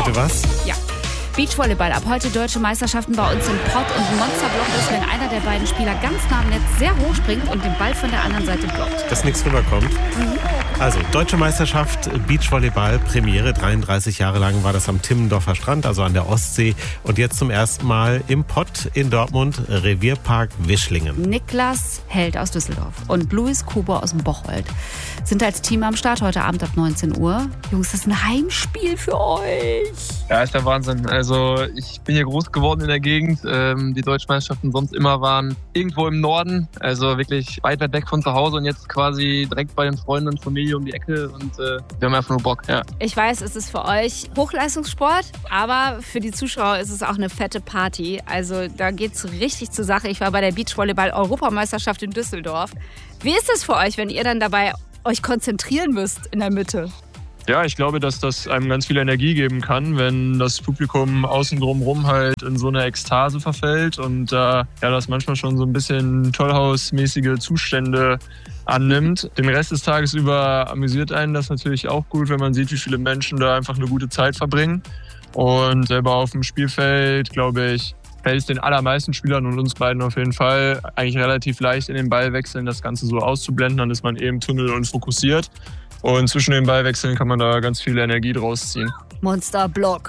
Bitte was? Ja. Beachvolleyball, ab heute deutsche Meisterschaften bei uns im Pott und ein Monsterblock ist, wenn einer der beiden Spieler ganz nah am Netz sehr hoch springt und den Ball von der anderen Seite blockt. Dass nichts rüberkommt. Also, deutsche Meisterschaft, Beachvolleyball, Premiere. 33 Jahre lang war das am Timmendorfer Strand, also an der Ostsee. Und jetzt zum ersten Mal im Pott in Dortmund, Revierpark Wischlingen. Niklas Held aus Düsseldorf und Luis Kubo aus dem Bocholt sind als Team am Start heute Abend ab 19 Uhr. Jungs, das ist ein Heimspiel für euch. Ja, ist der Wahnsinn. Also ich bin hier groß geworden in der Gegend. Die Deutschmeisterschaften sonst immer waren irgendwo im Norden. Also wirklich weit weg von zu Hause und jetzt quasi direkt bei den Freunden und Familie um die Ecke. Und wir haben einfach nur Bock, ja. Ich weiß, es ist für euch Hochleistungssport, aber für die Zuschauer ist es auch eine fette Party. Also da geht's richtig zur Sache. Ich war bei der Beachvolleyball-Europameisterschaft in Düsseldorf. Wie ist es für euch, wenn ihr dann dabei euch konzentrieren müsst in der Mitte? Ja, ich glaube, dass das einem ganz viel Energie geben kann, wenn das Publikum außen drumherum halt in so eine Ekstase verfällt und das manchmal schon so ein bisschen tollhausmäßige Zustände annimmt. Den Rest des Tages über amüsiert einen das natürlich auch gut, wenn man sieht, wie viele Menschen da einfach eine gute Zeit verbringen. Und selber auf dem Spielfeld, glaube ich, fällt es den allermeisten Spielern und uns beiden auf jeden Fall eigentlich relativ leicht in den Ballwechseln das Ganze so auszublenden. Dann ist man eben Tunnel und fokussiert. Und zwischen den Ballwechseln kann man da ganz viel Energie draus ziehen. Monsterblock.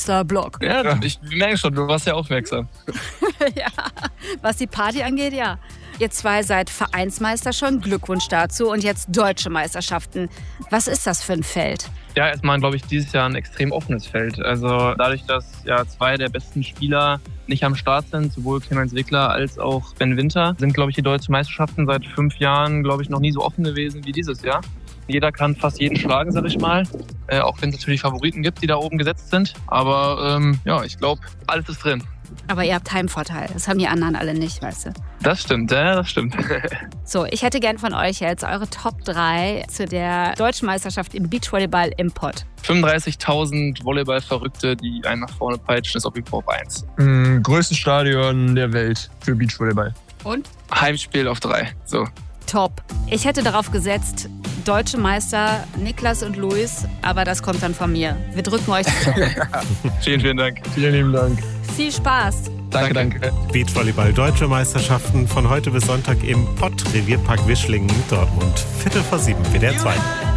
Ja, ich merke schon, du warst ja aufmerksam. Ja, was die Party angeht, ja. Ihr zwei seid Vereinsmeister schon, Glückwunsch dazu. Und jetzt deutsche Meisterschaften. Was ist das für ein Feld? Ja, erstmal, glaube ich, dieses Jahr ein extrem offenes Feld. Also dadurch, dass ja zwei der besten Spieler nicht am Start sind, sowohl Clemens Wickler als auch Ben Winter, sind, glaube ich, die deutschen Meisterschaften seit 5 Jahren, glaube ich, noch nie so offen gewesen wie dieses Jahr. Jeder kann fast jeden schlagen, sag ich mal. Auch wenn es natürlich Favoriten gibt, die da oben gesetzt sind. Aber ich glaube, alles ist drin. Aber ihr habt Heimvorteil. Das haben die anderen alle nicht, weißt du? Das stimmt, ja, das stimmt. So, ich hätte gern von euch jetzt eure Top 3 zu der Deutschen Meisterschaft im Beachvolleyball im Pott. 35.000 Volleyball-Verrückte, die einen nach vorne peitschen, ist auf jeden Fall auf 1. Größtes Stadion der Welt für Beachvolleyball. Und? Heimspiel auf 3, so. Top. Ich hätte darauf gesetzt, deutsche Meister Niklas und Luis, aber das kommt dann von mir. Wir drücken euch. Vielen, vielen Dank. Vielen lieben Dank. Viel Spaß. Danke. Beachvolleyball, deutsche Meisterschaften von heute bis Sonntag im Pott, Revierpark Wischlingen, Dortmund. 7:15, WDR 2.